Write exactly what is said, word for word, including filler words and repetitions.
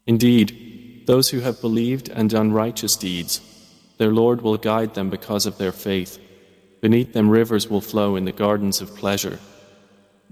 Indeed, those who have believed and done righteous deeds, their Lord will guide them because of their faith. Beneath them rivers will flow in the gardens of pleasure.